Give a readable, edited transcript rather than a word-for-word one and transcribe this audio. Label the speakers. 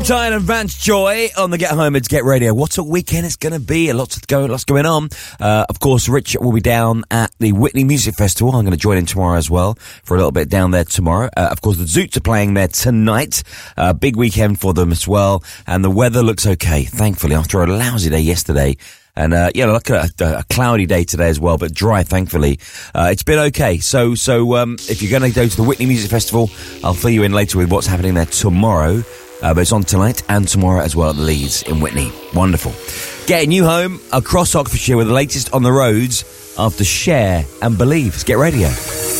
Speaker 1: Tyne and Vance Joy on the Get Home at Get Radio. What a weekend it's going to be. Lots going on. Of course, Rich will be down at the Whitney Music Festival. I'm going to join in tomorrow as well for a little bit down there tomorrow. Of course, the Zoots are playing there tonight. Big weekend for them as well. And the weather looks okay, thankfully, after a lousy day yesterday. And, look at a cloudy day today as well, but dry, thankfully. It's been okay. So, if you're going to go to the Whitney Music Festival, I'll fill you in later with what's happening there tomorrow. But it's on tonight and tomorrow as well at the Leeds in Whitney. Wonderful. Getting you home across Oxfordshire with the latest on the roads after Share and Believe. Let's Get Radio.